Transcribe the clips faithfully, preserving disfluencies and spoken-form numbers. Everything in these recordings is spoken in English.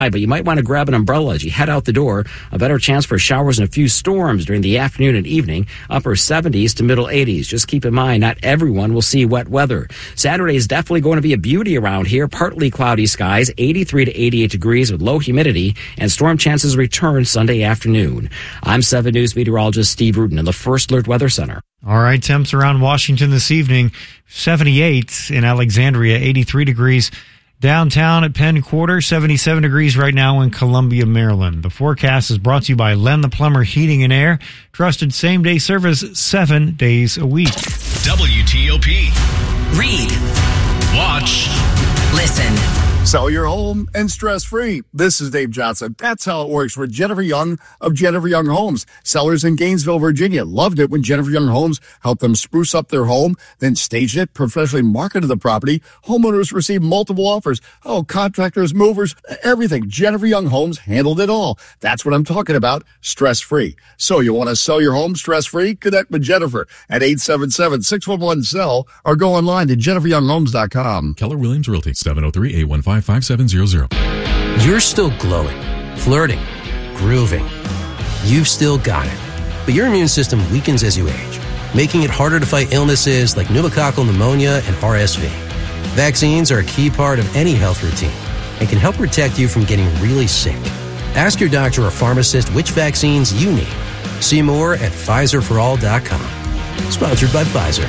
But you might want to grab an umbrella as you head out the door. A better chance for showers and a few storms during the afternoon and evening. Upper seventies to middle eighties. Just keep in mind, not everyone will see wet weather. Saturday is definitely going to be a beauty around here. Partly cloudy skies, eighty-three to eighty-eight degrees with low humidity, and storm chances return Sunday afternoon. I'm seven News meteorologist Steve Rudin in the First Alert Weather Center. All right, temps around Washington this evening. seventy-eight in Alexandria, eighty-three degrees. Downtown at Penn Quarter, seventy-seven degrees right now in Columbia, Maryland. The forecast is brought to you by Len the Plumber Heating and Air. Trusted same-day service seven days a week. W T O P. Read. Watch. Listen. Sell your home and stress-free. This is Dave Johnson. That's how it works for Jennifer Young of Jennifer Young Homes. Sellers in Gainesville, Virginia loved it when Jennifer Young Homes helped them spruce up their home, then staged it, professionally marketed the property. Homeowners received multiple offers. Oh, contractors, movers, everything. Jennifer Young Homes handled it all. That's what I'm talking about, stress-free. So you want to sell your home stress-free? Connect with Jennifer at eight seven seven, six one one, S E L L or go online to jennifer young homes dot com. Keller Williams Realty, seven oh three, eight one five, five seven zero zero. You're still glowing, flirting, grooving. You've still got it. But your immune system weakens as you age, making it harder to fight illnesses like pneumococcal pneumonia and R S V. Vaccines are a key part of any health routine and can help protect you from getting really sick. Ask your doctor or pharmacist which vaccines you need. See more at Pfizer for all dot com. Sponsored by Pfizer.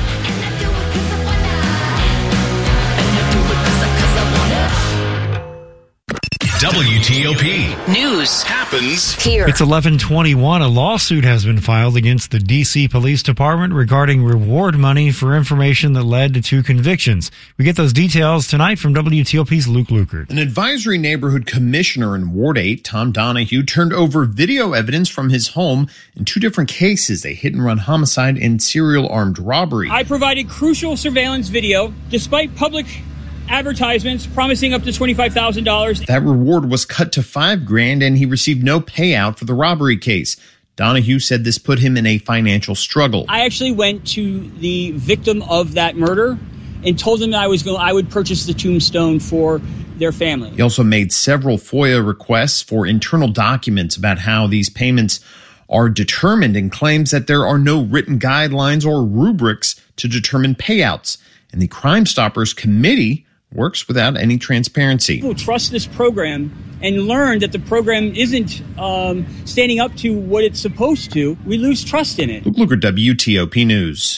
W T O P. News happens here. It's eleven twenty-one. A lawsuit has been filed against the D C Police Department regarding reward money for information that led to two convictions. We get those details tonight from W T O P's Luke Lukert. An advisory neighborhood commissioner in Ward eight, Tom Donahue, turned over video evidence from his home in two different cases, a hit-and-run homicide and serial armed robbery. I provided crucial surveillance video despite public advertisements promising up to twenty-five thousand dollars. That reward was cut to five grand and he received no payout for the robbery case. Donahue said this put him in a financial struggle. I actually went to the victim of that murder and told them that I was going I would purchase the tombstone for their family. He also made several FOIA requests for internal documents about how these payments are determined and claims that there are no written guidelines or rubrics to determine payouts. And the Crime Stoppers Committee works without any transparency. People trust this program and learn that the program isn't um, standing up to what it's supposed to. We lose trust in it. Luke Luker, W T O P News.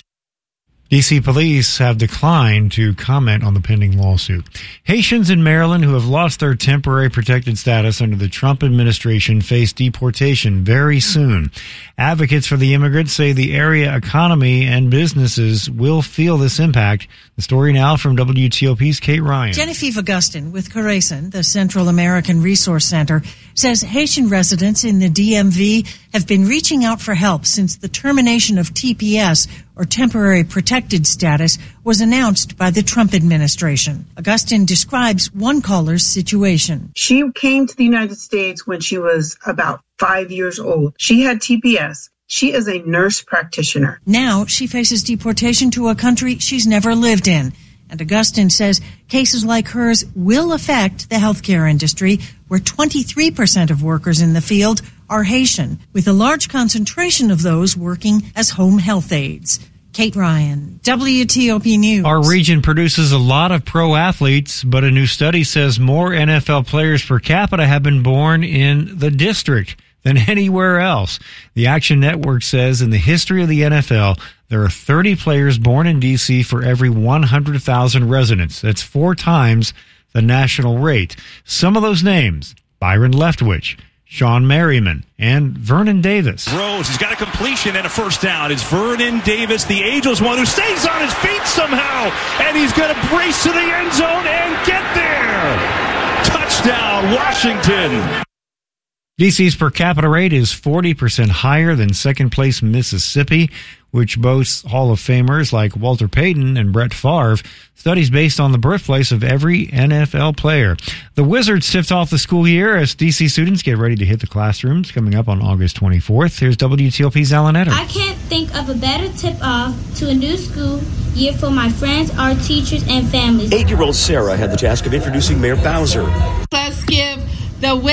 D C police have declined to comment on the pending lawsuit. Haitians in Maryland who have lost their temporary protected status under the Trump administration face deportation very soon. Advocates for the immigrants say the area economy and businesses will feel this impact. The story now from W T O P's Kate Ryan. Genevieve Augustin with Corazon, the Central American Resource Center, says Haitian residents in the D M V have been reaching out for help since the termination of T P S, or temporary protected status, was announced by the Trump administration. Augustin describes one caller's situation. She came to the United States when she was about five years old. She had T P S. She is a nurse practitioner. Now she faces deportation to a country she's never lived in. And Augustin says cases like hers will affect the healthcare industry, where twenty-three percent of workers in the field are Haitian, with a large concentration of those working as home health aides. Kate Ryan, W T O P News. Our region produces a lot of pro athletes, but a new study says more N F L players per capita have been born in the district than anywhere else. The Action Network says in the history of the N F L, there are thirty players born in D C for every one hundred thousand residents. That's four times the national rate. Some of those names: Byron Leftwich, Sean Merriman, and Vernon Davis. Rose, he's got a completion and a first down. It's Vernon Davis, the Angels one, who stays on his feet somehow, and he's going to brace to the end zone and get there. Touchdown, Washington. D C's per capita rate is forty percent higher than second place Mississippi, which boasts Hall of Famers like Walter Payton and Brett Favre. Studies based on the birthplace of every N F L player. The Wizards tipped off the school year as D C students get ready to hit the classrooms coming up on August twenty-fourth. Here's W T O P's Alan Etter. I can't think of a better tip-off to a new school year for my friends, our teachers, and families. Eight-year-old Sarah had the task of introducing Mayor Bowser. Let's give The